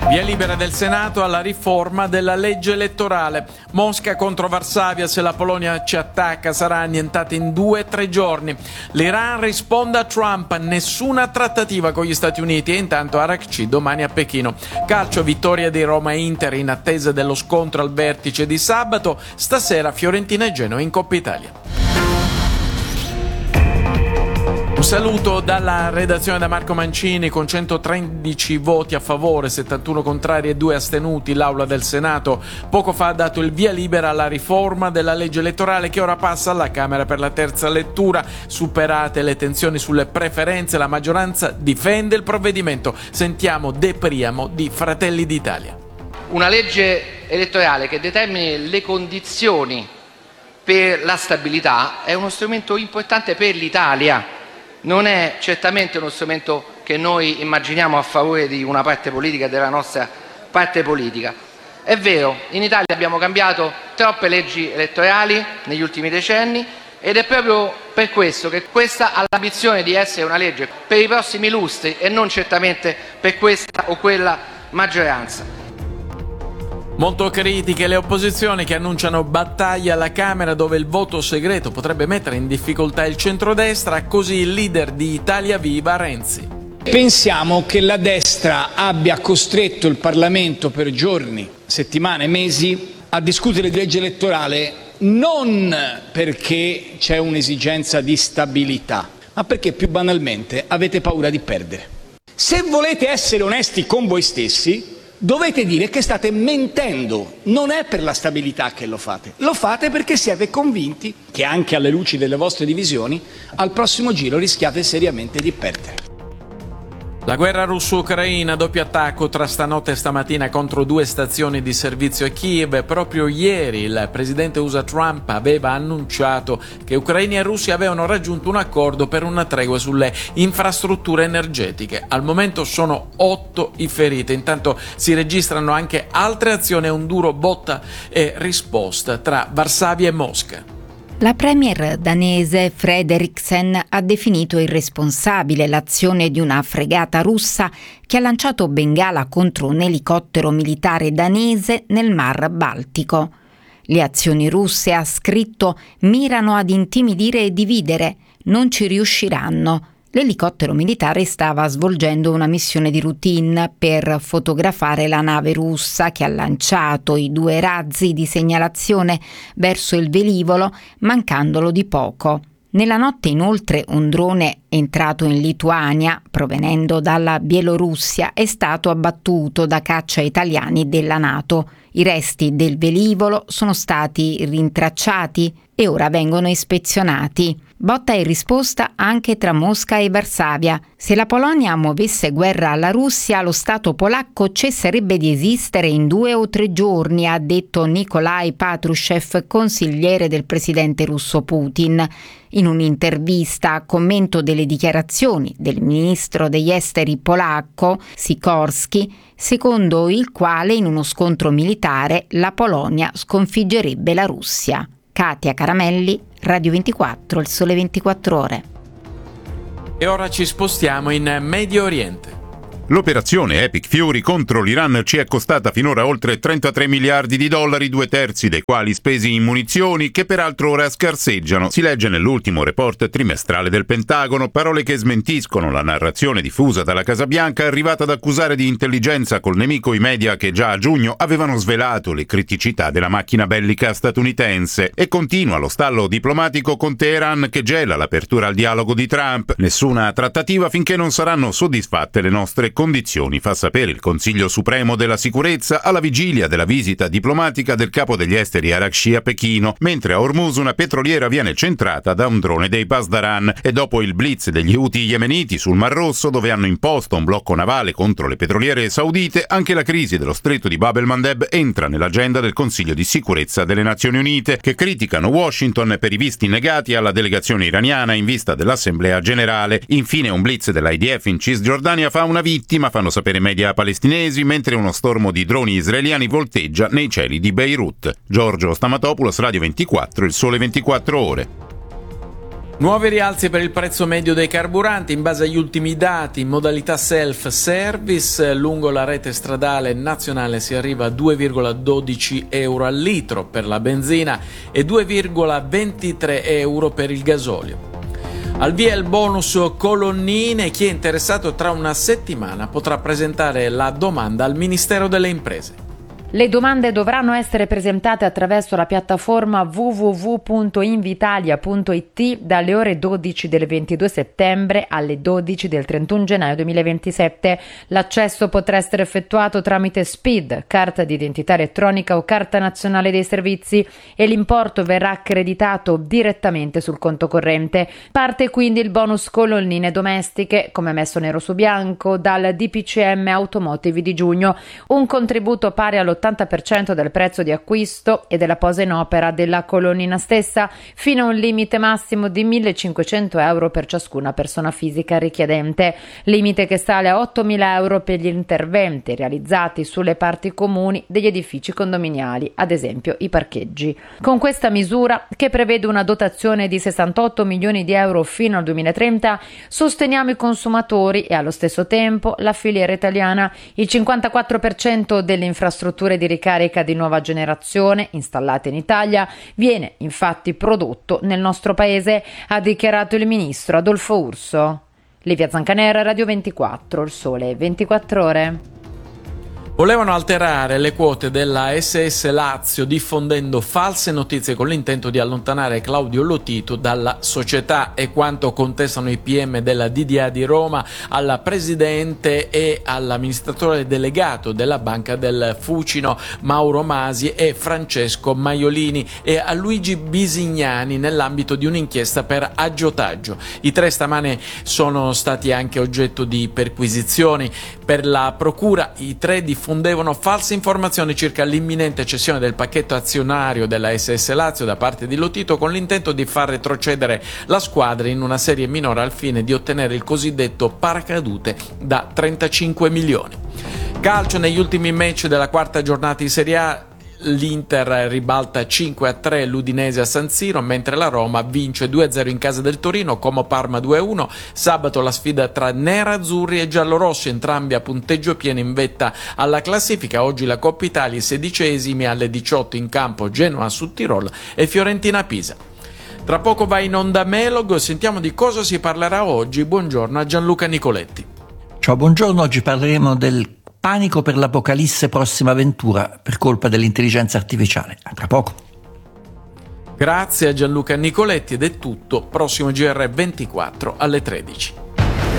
Via libera del Senato alla riforma della legge elettorale. Mosca contro Varsavia, se la Polonia ci attacca sarà annientata in 2-3 giorni. L'Iran risponde a Trump, nessuna trattativa con gli Stati Uniti, e intanto Arakci domani a Pechino. Calcio, vittoria di Roma e Inter in attesa dello scontro al vertice di sabato. Stasera Fiorentina e Genoa in Coppa Italia. Un saluto dalla redazione da Marco Mancini. Con 113 voti a favore, 71 contrari e 2 astenuti, l'Aula del Senato poco fa ha dato il via libera alla riforma della legge elettorale che ora passa alla Camera per la terza lettura. Superate le tensioni sulle preferenze, la maggioranza difende il provvedimento. Sentiamo De Priamo di Fratelli d'Italia. Una legge elettorale che determini le condizioni per la stabilità è uno strumento importante per l'Italia. Non è certamente uno strumento che noi immaginiamo a favore di una parte politica e della nostra parte politica. È vero, in Italia abbiamo cambiato troppe leggi elettorali negli ultimi decenni ed è proprio per questo che questa ha l'ambizione di essere una legge per i prossimi lustri e non certamente per questa o quella maggioranza. Molto critiche le opposizioni che annunciano battaglia alla Camera, dove il voto segreto potrebbe mettere in difficoltà il centrodestra, così il leader di Italia Viva Renzi. Pensiamo che la destra abbia costretto il Parlamento per giorni, settimane, mesi a discutere di legge elettorale non perché c'è un'esigenza di stabilità, ma perché più banalmente avete paura di perdere. Se volete essere onesti con voi stessi, dovete dire che state mentendo. Non è per la stabilità che lo fate perché siete convinti che anche alle luci delle vostre divisioni al prossimo giro rischiate seriamente di perdere. La guerra russo-ucraina, doppio attacco tra stanotte e stamattina contro 2 stazioni di servizio a Kiev. Proprio ieri il presidente USA Trump aveva annunciato che ucraini e russi avevano raggiunto un accordo per una tregua sulle infrastrutture energetiche. Al momento sono 8 i feriti. Intanto si registrano anche altre azioni e un duro botta e risposta tra Varsavia e Mosca. La premier danese Frederiksen ha definito irresponsabile l'azione di una fregata russa che ha lanciato bengala contro un elicottero militare danese nel Mar Baltico. Le azioni russe, ha scritto, mirano ad intimidire e dividere. Non ci riusciranno. L'elicottero militare stava svolgendo una missione di routine per fotografare la nave russa che ha lanciato i 2 razzi di segnalazione verso il velivolo, mancandolo di poco. Nella notte inoltre un drone entrato in Lituania, provenendo dalla Bielorussia, è stato abbattuto da caccia italiani della NATO. I resti del velivolo sono stati rintracciati e ora vengono ispezionati. Botta e risposta anche tra Mosca e Varsavia. Se la Polonia muovesse guerra alla Russia, lo Stato polacco cesserebbe di esistere in 2 o 3 giorni, ha detto Nikolai Patrushev, consigliere del presidente russo Putin. In un'intervista a commento delle dichiarazioni del ministro degli esteri polacco, Sikorski, secondo il quale in uno scontro militare la Polonia sconfiggerebbe la Russia. Katia Caramelli, Radio 24, Il Sole 24 Ore. E ora ci spostiamo in Medio Oriente. L'operazione Epic Fury contro l'Iran ci è costata finora oltre 33 miliardi di dollari, 2/3 dei quali spesi in munizioni, che peraltro ora scarseggiano. Si legge nell'ultimo report trimestrale del Pentagono, parole che smentiscono la narrazione diffusa dalla Casa Bianca, arrivata ad accusare di intelligenza col nemico i media che già a giugno avevano svelato le criticità della macchina bellica statunitense. E continua lo stallo diplomatico con Teheran, che gela l'apertura al dialogo di Trump. Nessuna trattativa finché non saranno soddisfatte le nostre condizioni, fa sapere il Consiglio Supremo della Sicurezza alla vigilia della visita diplomatica del capo degli esteri Arakci a Pechino, mentre a Hormuz una petroliera viene centrata da un drone dei Pasdaran. E dopo il blitz degli Houthi yemeniti sul Mar Rosso, dove hanno imposto un blocco navale contro le petroliere saudite, anche la crisi dello stretto di Bab el-Mandeb entra nell'agenda del Consiglio di Sicurezza delle Nazioni Unite, che criticano Washington per i visti negati alla delegazione iraniana in vista dell'Assemblea Generale. Infine un blitz dell'IDF in Cisgiordania fa una vittima, fanno sapere media palestinesi, mentre uno stormo di droni israeliani volteggia nei cieli di Beirut. Giorgio Stamatopoulos, Radio 24, Il Sole 24 Ore. Nuovi rialzi per il prezzo medio dei carburanti. In base agli ultimi dati, in modalità self-service, lungo la rete stradale nazionale si arriva a 2,12 euro al litro per la benzina e 2,23 euro per il gasolio. Al via il bonus colonnine. Chi è interessato tra una settimana potrà presentare la domanda al Ministero delle Imprese. Le domande dovranno essere presentate attraverso la piattaforma www.invitalia.it dalle ore 12 del 22 settembre alle 12 del 31 gennaio 2027. L'accesso potrà essere effettuato tramite SPID, carta d'identità elettronica o carta nazionale dei servizi, e l'importo verrà accreditato direttamente sul conto corrente. Parte quindi il bonus colonnine domestiche, come messo nero su bianco dal DPCM Automotive di giugno, un contributo pari all'80% del prezzo di acquisto e della posa in opera della colonnina stessa, fino a un limite massimo di 1.500 euro per ciascuna persona fisica richiedente, limite che sale a 8.000 euro per gli interventi realizzati sulle parti comuni degli edifici condominiali, ad esempio i parcheggi. Con questa misura, che prevede una dotazione di 68 milioni di euro fino al 2030, sosteniamo i consumatori e allo stesso tempo la filiera italiana. Il 54% delle infrastrutture di ricarica di nuova generazione installate in Italia viene infatti prodotto nel nostro paese, ha dichiarato il ministro Adolfo Urso. Livia Zancanera, Radio 24, Il Sole 24 Ore. Volevano alterare le quote della SS Lazio diffondendo false notizie con l'intento di allontanare Claudio Lotito dalla società, e quanto contestano i PM della DDA di Roma alla presidente e all'amministratore delegato della Banca del Fucino Mauro Masi e Francesco Maiolini e a Luigi Bisignani nell'ambito di un'inchiesta per aggiotaggio. I tre stamane sono stati anche oggetto di perquisizioni. Per la procura i tre diffondevano false informazioni circa l'imminente cessione del pacchetto azionario della SS Lazio da parte di Lotito, con l'intento di far retrocedere la squadra in una serie minore al fine di ottenere il cosiddetto paracadute da 35 milioni. Calcio, negli ultimi match della quarta giornata di Serie A, l'Inter ribalta 5-3 l'Udinese a San Siro, mentre la Roma vince 2-0 in casa del Torino, Como Parma 2-1. Sabato la sfida tra nerazzurri e giallorossi, entrambi a punteggio pieno in vetta alla classifica. Oggi la Coppa Italia, i 16esimi, alle 18 in campo Genoa Sud Tirol e Fiorentina Pisa. Tra poco va in onda Melog, sentiamo di cosa si parlerà oggi. Buongiorno a Gianluca Nicoletti. Ciao, buongiorno. Oggi parleremo del panico per l'apocalisse prossima avventura per colpa dell'intelligenza artificiale. A tra poco. Grazie a Gianluca Nicoletti ed è tutto. Prossimo GR24 alle 13.